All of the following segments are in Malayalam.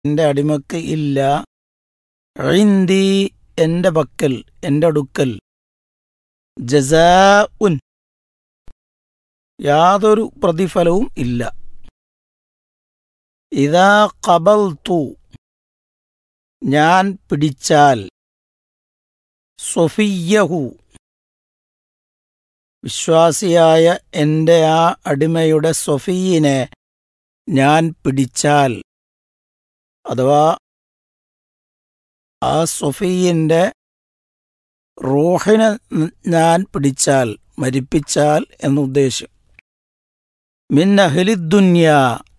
എൻ്റെ അടിമക്ക് ഇല്ല ഇൻദി എൻ്റെ പക്കൽ എൻ്റെ അടുക്കൽ ജസാഉൻ യാതൊരു പ്രതിഫലവും ഇല്ല. ഇദാ ഖബൽതു ഞാൻ പിടിച്ചാൽ സ്വഫിയ്യഹു വിശ്വാസിയായ എൻ്റെ ആ അടിമയുടെ സ്വഫീനെ ഞാൻ പിടിച്ചാൽ, അഥവാ ആ സ്വഫീൻ്റെ റൂഹിനെ ഞാൻ പിടിച്ചാൽ, മരിപ്പിച്ചാൽ എന്നുദ്ദേശം. മിൻ അഹ്ലിദ്ദുന്യാ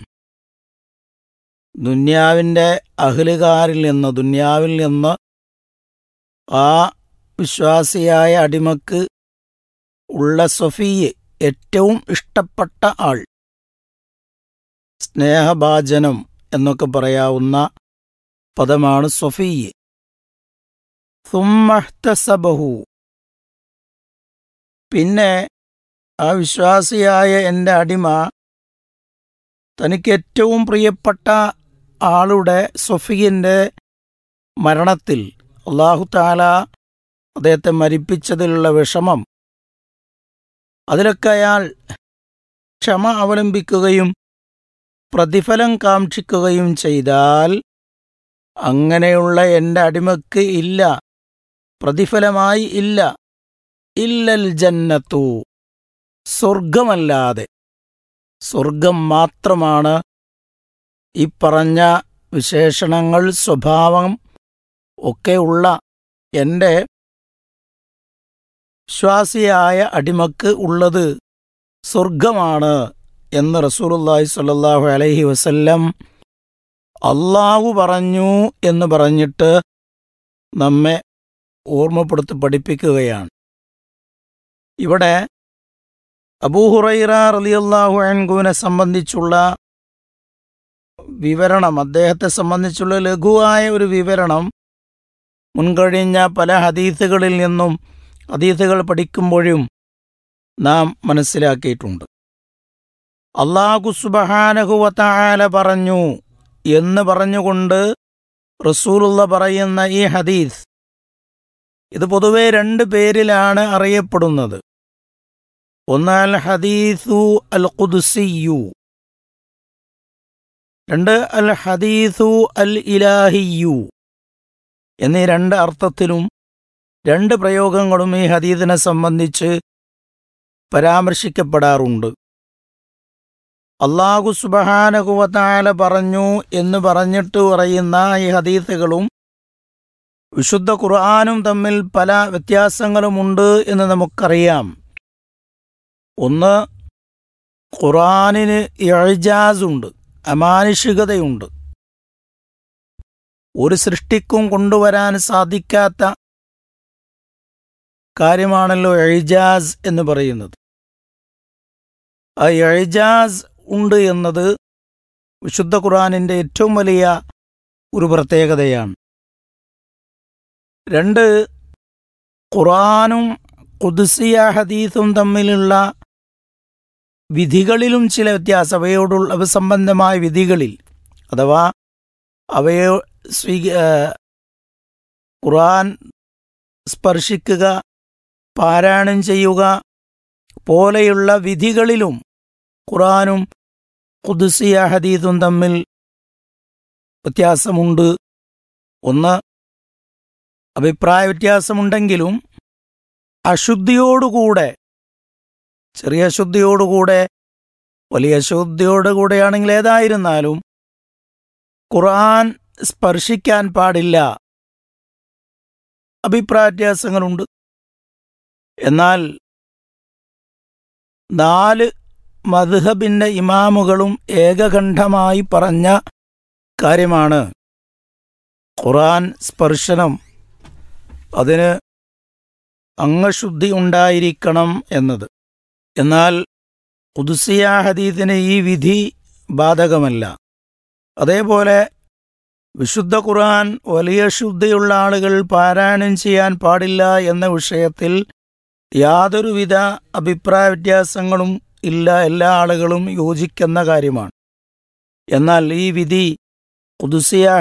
ദുന്യാവിൻ്റെ അഹ്ലുകാരിൽ നിന്ന്, ദുന്യാവിൽ നിന്ന് ആ വിശ്വാസിയായ അടിമക്ക് ഉള്ള സ്വഫീയ് ഏറ്റവും ഇഷ്ടപ്പെട്ട ആൾ, സ്നേഹഭാജനം എന്നൊക്കെ പറയാവുന്ന പദമാണ് സ്വഫീയ്. സുമ്മഹ്തസബഹു പിന്നെ ആ വിശ്വാസിയായ എൻ്റെ അടിമ തനിക്ക് ഏറ്റവും പ്രിയപ്പെട്ട ആളുടെ സ്വഫീൻ്റെ മരണത്തിൽ അല്ലാഹു തആല അദ്ദേഹത്തെ മരിപ്പിച്ചതിലുള്ള വിഷമം, അതിലൊക്കെ അയാൾ ക്ഷമ അവലംബിക്കുകയും പ്രതിഫലം കാക്ഷിക്കുകയും ചെയ്താൽ, അങ്ങനെയുള്ള എൻ്റെ അടിമക്ക് ഇല്ല, പ്രതിഫലമായി ഇല്ല, ഇല്ലൽ ജന്നത്തു സ്വർഗമല്ലാതെ, സ്വർഗം മാത്രമാണ് ഈ പറഞ്ഞ വിശേഷണങ്ങൾ സ്വഭാവം ഒക്കെ ഉള്ള എൻ്റെ വിശ്വാസിയായ അടിമക്ക് ഉള്ളത് സ്വർഗമാണ് എന്ന് റസൂലുള്ളാഹി സ്വല്ലല്ലാഹു അലൈഹി വസല്ലം അല്ലാഹു പറഞ്ഞു എന്ന് പറഞ്ഞിട്ട് നമ്മെ ഓർമ്മപ്പെടുത്തി പഠിപ്പിക്കുകയാണ്. ഇവിടെ അബൂ ഹുറൈറ റളിയല്ലാഹു അൻഹുവിനെ സംബന്ധിച്ചുള്ള വിവരണം, അദ്ദേഹത്തെ സംബന്ധിച്ചുള്ള ലഘുവായ ഒരു വിവരണം മുൻകഴിഞ്ഞ പല ഹദീസുകളിൽ നിന്നും ഹദീസുകൾ പഠിക്കുമ്പോഴും നാം മനസ്സിലാക്കിയിട്ടുണ്ട്. അല്ലാഹു സുബ്ഹാനഹു വ തആല പറഞ്ഞു എന്ന് പറഞ്ഞുകൊണ്ട് റസൂലുള്ള പറയുന്ന ഈ ഹദീസ്, ഇത് പൊതുവെ രണ്ട് പേരിലാണ് അറിയപ്പെടുന്നത്. ഒന്ന് അൽ ഹദീസു അൽ ഖുദ്സിയു, രണ്ട് അൽ ഹദീസു അൽ ഇലാഹിയു എന്നീ രണ്ട് അർത്ഥത്തിലും രണ്ട് പ്രയോഗങ്ങളും ഈ ഹദീസിനെ സംബന്ധിച്ച് പരാമർശിക്കപ്പെടാറുണ്ട്. അല്ലാഹു സുബ്ഹാനഹു വ തആല പറഞ്ഞു എന്ന് പറഞ്ഞിട്ട് പറയുന്ന ഈ ഹദീസുകളും വിശുദ്ധ ഖുർആനും തമ്മിൽ പല വ്യത്യാസങ്ങളുമുണ്ട് എന്ന് നമുക്കറിയാം. ഒന്ന്, ഖുർആനിന് ഇഅ്ജാസുണ്ട്, അമാനുഷികതയുണ്ട്. ഒരു സൃഷ്ടിക്കും കൊണ്ടുവരാൻ സാധിക്കാത്ത കാര്യമാണല്ലോ ഇഅ്ജാസ് എന്ന് പറയുന്നത്. ആ ഇഅ്ജാസ് ഉണ്ട് എന്നത് വിശുദ്ധ ഖുർആനിൻ്റെ ഏറ്റവും വലിയ ഒരു പ്രത്യേകതയാണ്. രണ്ട്, ഖുർആനും ഖുദ്സിയ ഹദീസും തമ്മിലുള്ള വിധികളിലും ചില വ്യത്യാസം, അവ സംബന്ധമായ വിധികളിൽ, അഥവാ അവയെ ഖുർആൻ സ്പർശിക്കുക, പാരായണം ചെയ്യുക പോലെയുള്ള വിധികളിലും ഖുർആനും ഖുദ്സിയ ഹദീസും തമ്മിൽ വ്യത്യാസമുണ്ട്. ഒന്ന്, അഭിപ്രായ വ്യത്യാസമുണ്ടെങ്കിലും അശുദ്ധിയോടുകൂടെ, ചെറിയ അശുദ്ധിയോടുകൂടെ, വലിയ അശുദ്ധിയോടുകൂടെയാണെങ്കിൽ ഏതായിരുന്നാലും ഖുർആൻ സ്പർശിക്കാൻ പാടില്ല, അഭിപ്രായ വ്യത്യാസങ്ങളുണ്ട്. എന്നാൽ 4 മദ്ഹബിൻ്റെ ഇമാമുകളും ഏകകണ്ഠമായി പറഞ്ഞ കാര്യമാണ് ഖുർആൻ സ്പർശനം, അതിന് അംഗശുദ്ധി ഉണ്ടായിരിക്കണം എന്നത്. എന്നാൽ ഖുദ്സിയ ഹദീസിന് ഈ വിധി ബാധകമല്ല. അതേപോലെ വിശുദ്ധ ഖുർആൻ വലിയ ശുദ്ധിയുള്ള ആളുകൾ പാരായണം ചെയ്യാൻ പാടില്ല എന്ന വിഷയത്തിൽ യാതൊരുവിധ അഭിപ്രായ വ്യത്യാസങ്ങളും ഇല്ല, എല്ലാ ആളുകളും യോജിക്കുന്ന കാര്യമാണ്. എന്നാൽ ഈ വിധി കുദുസിയ